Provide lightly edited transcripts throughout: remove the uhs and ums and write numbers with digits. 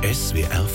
SWR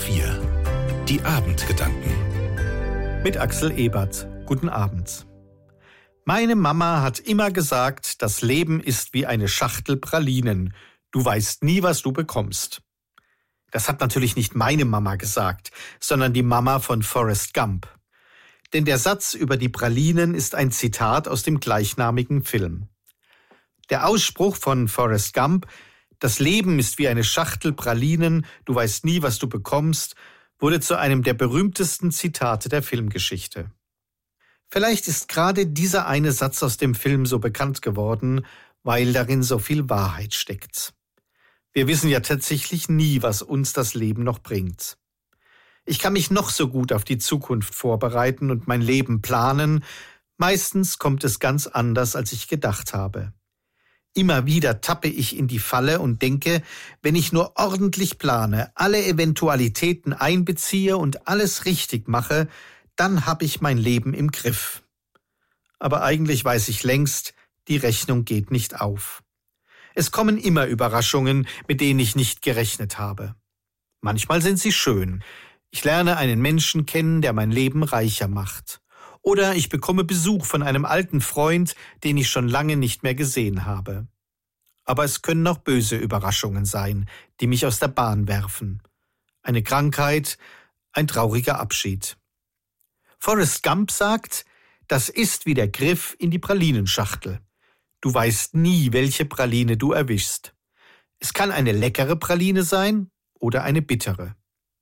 4 Die Abendgedanken mit Axel Ebert. Guten Abend. Meine Mama hat immer gesagt, das Leben ist wie eine Schachtel Pralinen. Du weißt nie, was du bekommst. Das hat natürlich nicht meine Mama gesagt, sondern die Mama von Forrest Gump. Denn der Satz über die Pralinen ist ein Zitat aus dem gleichnamigen Film. Der Ausspruch von Forrest Gump, das Leben ist wie eine Schachtel Pralinen, du weißt nie, was du bekommst, wurde zu einem der berühmtesten Zitate der Filmgeschichte. Vielleicht ist gerade dieser eine Satz aus dem Film so bekannt geworden, weil darin so viel Wahrheit steckt. Wir wissen ja tatsächlich nie, was uns das Leben noch bringt. Ich kann mich noch so gut auf die Zukunft vorbereiten und mein Leben planen. Meistens kommt es ganz anders, als ich gedacht habe. Immer wieder tappe ich in die Falle und denke, wenn ich nur ordentlich plane, alle Eventualitäten einbeziehe und alles richtig mache, dann habe ich mein Leben im Griff. Aber eigentlich weiß ich längst, die Rechnung geht nicht auf. Es kommen immer Überraschungen, mit denen ich nicht gerechnet habe. Manchmal sind sie schön. Ich lerne einen Menschen kennen, der mein Leben reicher macht. Oder ich bekomme Besuch von einem alten Freund, den ich schon lange nicht mehr gesehen habe. Aber es können auch böse Überraschungen sein, die mich aus der Bahn werfen. Eine Krankheit, ein trauriger Abschied. Forrest Gump sagt, das ist wie der Griff in die Pralinenschachtel. Du weißt nie, welche Praline du erwischst. Es kann eine leckere Praline sein oder eine bittere.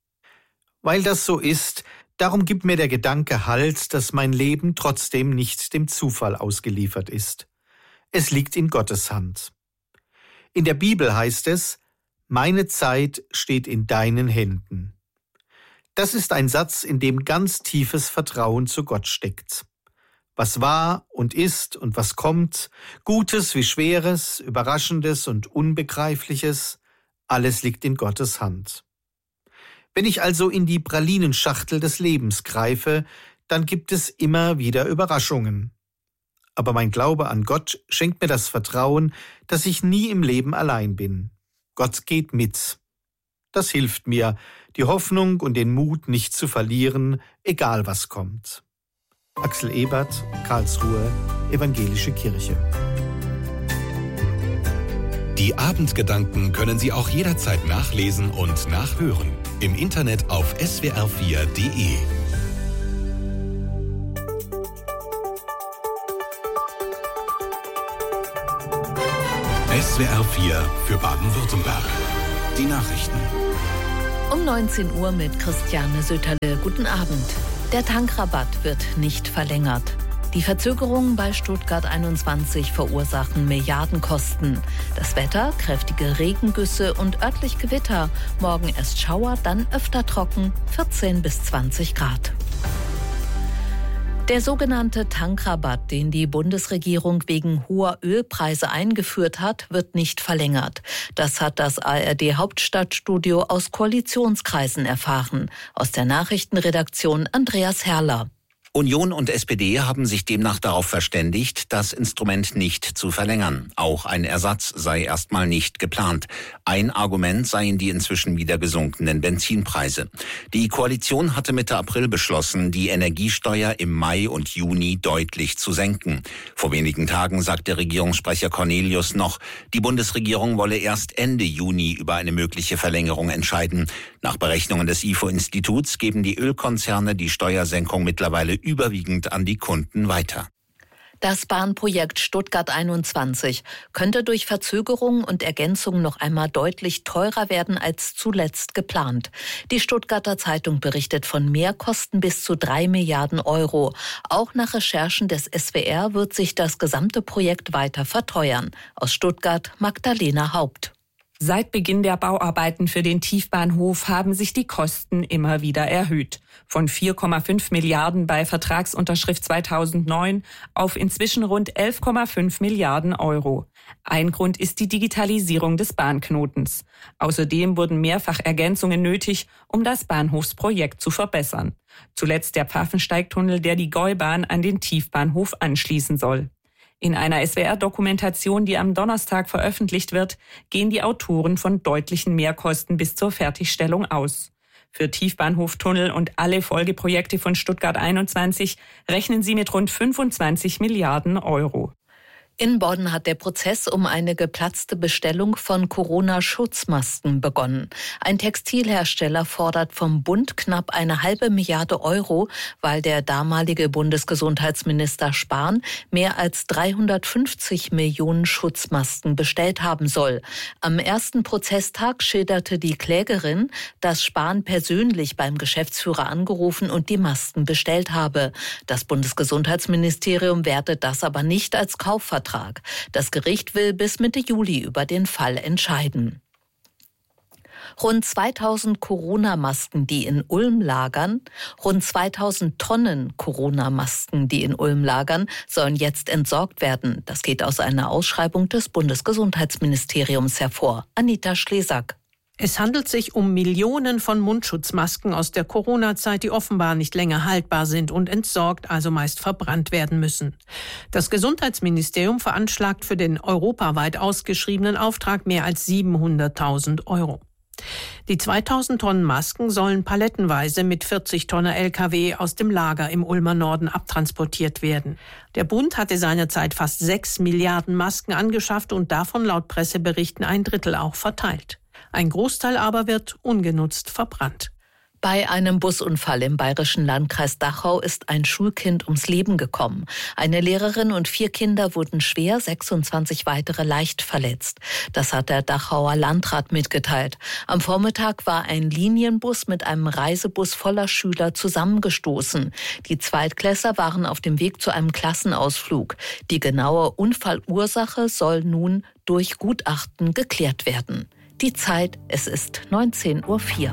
Weil das so ist, darum gibt mir der Gedanke Halt, dass mein Leben trotzdem nicht dem Zufall ausgeliefert ist. Es liegt in Gottes Hand. In der Bibel heißt es, meine Zeit steht in deinen Händen. Das ist ein Satz, in dem ganz tiefes Vertrauen zu Gott steckt. Was war und ist und was kommt, Gutes wie Schweres, Überraschendes und Unbegreifliches, alles liegt in Gottes Hand. Wenn ich also in die Pralinenschachtel des Lebens greife, dann gibt es immer wieder Überraschungen. Aber mein Glaube an Gott schenkt mir das Vertrauen, dass ich nie im Leben allein bin. Gott geht mit. Das hilft mir, die Hoffnung und den Mut nicht zu verlieren, egal was kommt. Axel Ebert, Karlsruhe, Evangelische Kirche. Die Abendgedanken können Sie auch jederzeit nachlesen und nachhören. Im Internet auf swr4.de. SWR 4 für Baden-Württemberg. Die Nachrichten. Um 19 Uhr mit Christiane Söterle. Guten Abend. Der Tankrabatt wird nicht verlängert. Die Verzögerungen bei Stuttgart 21 verursachen Milliardenkosten. Das Wetter, kräftige Regengüsse und örtlich Gewitter. Morgen erst Schauer, dann öfter trocken, 14 bis 20 Grad. Der sogenannte Tankrabatt, den die Bundesregierung wegen hoher Ölpreise eingeführt hat, wird nicht verlängert. Das hat das ARD-Hauptstadtstudio aus Koalitionskreisen erfahren. Aus der Nachrichtenredaktion Andreas Herrler. Union und SPD haben sich demnach darauf verständigt, das Instrument nicht zu verlängern. Auch ein Ersatz sei erstmal nicht geplant. Ein Argument seien die inzwischen wieder gesunkenen Benzinpreise. Die Koalition hatte Mitte April beschlossen, die Energiesteuer im Mai und Juni deutlich zu senken. Vor wenigen Tagen sagte Regierungssprecher Cornelius noch, die Bundesregierung wolle erst Ende Juni über eine mögliche Verlängerung entscheiden. Nach Berechnungen des IFO-Instituts geben die Ölkonzerne die Steuersenkung mittlerweile überwiegend an die Kunden weiter. Das Bahnprojekt Stuttgart 21 könnte durch Verzögerungen und Ergänzungen noch einmal deutlich teurer werden als zuletzt geplant. Die Stuttgarter Zeitung berichtet von Mehrkosten bis zu 3 Milliarden Euro. Auch nach Recherchen des SWR wird sich das gesamte Projekt weiter verteuern. Aus Stuttgart Magdalena Haupt. Seit Beginn der Bauarbeiten für den Tiefbahnhof haben sich die Kosten immer wieder erhöht. Von 4,5 Milliarden bei Vertragsunterschrift 2009 auf inzwischen rund 11,5 Milliarden Euro. Ein Grund ist die Digitalisierung des Bahnknotens. Außerdem wurden mehrfach Ergänzungen nötig, um das Bahnhofsprojekt zu verbessern. Zuletzt der Pfaffensteigtunnel, der die Gäubahn an den Tiefbahnhof anschließen soll. In einer SWR-Dokumentation, die am Donnerstag veröffentlicht wird, gehen die Autoren von deutlichen Mehrkosten bis zur Fertigstellung aus. Für Tiefbahnhoftunnel und alle Folgeprojekte von Stuttgart 21 rechnen sie mit rund 25 Milliarden Euro. In Bonn hat der Prozess um eine geplatzte Bestellung von Corona-Schutzmasken begonnen. Ein Textilhersteller fordert vom Bund knapp 1,5 Milliarde Euro, weil der damalige Bundesgesundheitsminister Spahn mehr als 350 Millionen Schutzmasken bestellt haben soll. Am ersten Prozesstag schilderte die Klägerin, dass Spahn persönlich beim Geschäftsführer angerufen und die Masken bestellt habe. Das Bundesgesundheitsministerium wertet das aber nicht als Kaufvertrag. Das Gericht will bis Mitte Juli über den Fall entscheiden. Rund 2000 Corona-Masken, die in Ulm lagern, rund 2000 Tonnen Corona-Masken, die in Ulm lagern, sollen jetzt entsorgt werden. Das geht aus einer Ausschreibung des Bundesgesundheitsministeriums hervor. Anita Schlesack. Es handelt sich um Millionen von Mundschutzmasken aus der Corona-Zeit, die offenbar nicht länger haltbar sind und entsorgt, also meist verbrannt werden müssen. Das Gesundheitsministerium veranschlagt für den europaweit ausgeschriebenen Auftrag mehr als 700.000 Euro. Die 2000 Tonnen Masken sollen palettenweise mit 40 Tonner LKW aus dem Lager im Ulmer Norden abtransportiert werden. Der Bund hatte seinerzeit fast 6 Milliarden Masken angeschafft und davon laut Presseberichten 1/3 auch verteilt. Ein Großteil aber wird ungenutzt verbrannt. Bei einem Busunfall im bayerischen Landkreis Dachau ist ein Schulkind ums Leben gekommen. Eine Lehrerin und 4 Kinder wurden schwer, 26 weitere leicht verletzt. Das hat der Dachauer Landrat mitgeteilt. Am Vormittag war ein Linienbus mit einem Reisebus voller Schüler zusammengestoßen. Die Zweitklässler waren auf dem Weg zu einem Klassenausflug. Die genaue Unfallursache soll nun durch Gutachten geklärt werden. Die Zeit, es ist 19:04 Uhr.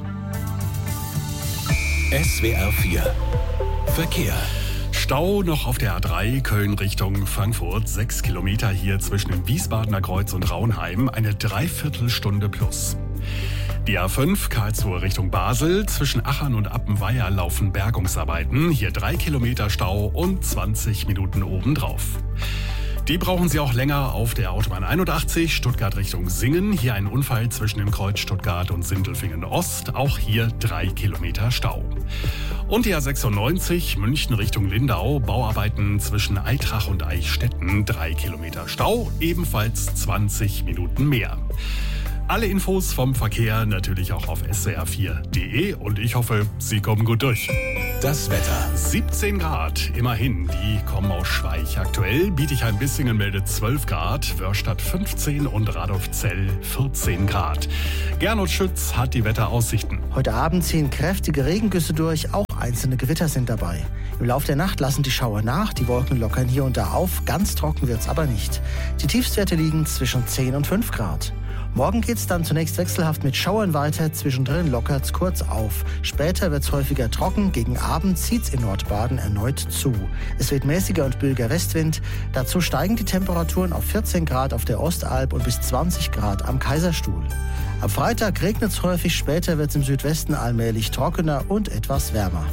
SWR 4 Verkehr. Stau noch auf der A3 Köln Richtung Frankfurt. 6 Kilometer hier zwischen dem Wiesbadener Kreuz und Raunheim. Eine Dreiviertelstunde plus. Die A5 Karlsruhe Richtung Basel. Zwischen Achern und Appenweier laufen Bergungsarbeiten. Hier 3 Kilometer Stau und 20 Minuten obendrauf. Die brauchen Sie auch länger auf der Autobahn 81 Stuttgart Richtung Singen. Hier ein Unfall zwischen dem Kreuz Stuttgart und Sindelfingen Ost. Auch hier 3 Kilometer Stau. Und die A96 München Richtung Lindau. Bauarbeiten zwischen Eitrach und Eichstätten. 3 Kilometer Stau. Ebenfalls 20 Minuten mehr. Alle Infos vom Verkehr natürlich auch auf swr4.de und ich hoffe, Sie kommen gut durch. Das Wetter. 17 Grad, immerhin, die kommen aus Schweich. Aktuell Bietigheim-Bissingen meldet 12 Grad, Wörstadt 15 und Radolfzell 14 Grad. Gernot Schütz hat die Wetteraussichten. Heute Abend ziehen kräftige Regengüsse durch, auch einzelne Gewitter sind dabei. Im Laufe der Nacht lassen die Schauer nach, die Wolken lockern hier und da auf, ganz trocken wird's aber nicht. Die Tiefstwerte liegen zwischen 10 und 5 Grad. Morgen geht's dann zunächst wechselhaft mit Schauern weiter, zwischendrin lockert's kurz auf. Später wird's häufiger trocken, gegen Abend zieht's in Nordbaden erneut zu. Es weht mäßiger und böiger Westwind. Dazu steigen die Temperaturen auf 14 Grad auf der Ostalb und bis 20 Grad am Kaiserstuhl. Am Freitag regnet's häufig, später wird's im Südwesten allmählich trockener und etwas wärmer.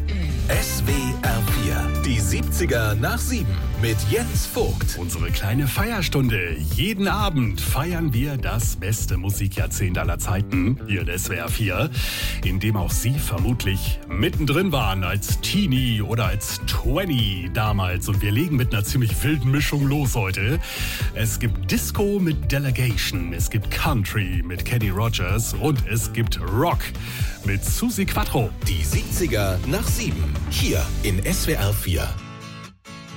SWR 4, die 70er nach 7 mit Jens Vogt. Unsere kleine Feierstunde. Jeden Abend feiern wir das beste Musikjahrzehnt aller Zeiten hier in SWR 4, in dem auch Sie vermutlich mittendrin waren als Teenie oder als 20 damals. Und wir legen mit einer ziemlich wilden Mischung los heute. Es gibt Disco mit Delegation, es gibt Country mit Kenny Rogers und es gibt Rock mit Susi Quattro. Die 70er nach 7, hier in SWR 4.